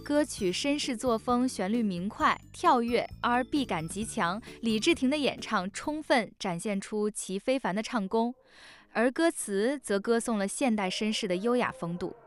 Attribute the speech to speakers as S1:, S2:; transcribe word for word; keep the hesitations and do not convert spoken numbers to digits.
S1: 歌曲绅士作风，旋律明快、跳跃 ，R B 感极强。李治廷的演唱充分展现出其非凡的唱功，而歌词则歌颂了现代绅士的优雅风度。